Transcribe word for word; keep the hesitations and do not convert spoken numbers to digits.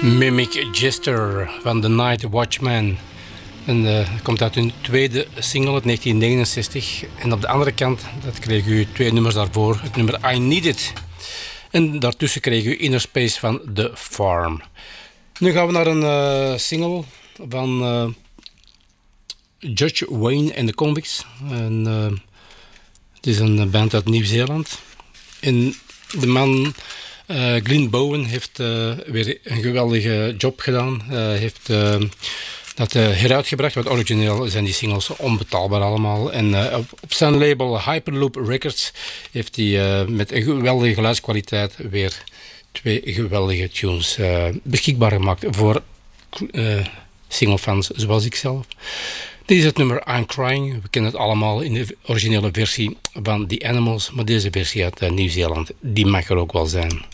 Mimic Jester van The Night Watchman. En uh, komt uit hun tweede single uit negentien negenenzestig. En op de andere kant, dat kreeg u twee nummers daarvoor. Het nummer I Need It. En daartussen kreeg u Inner Space van The Farm. Nu gaan we naar een uh, single van uh, Judge Wayne and the Convicts. En, uh, het is een band uit Nieuw-Zeeland. En de man... Uh, Glenn Bowen heeft uh, weer een geweldige job gedaan. Hij uh, heeft uh, dat uh, heruitgebracht, want origineel zijn die singles onbetaalbaar allemaal. En uh, op, op zijn label Hyperloop Records heeft hij uh, met een geweldige geluidskwaliteit weer twee geweldige tunes uh, beschikbaar gemaakt voor uh, singlefans zoals ik zelf. Dit is het nummer I'm Crying. We kennen het allemaal in de originele versie van The Animals, maar deze versie uit uh, Nieuw-Zeeland, die mag er ook wel zijn.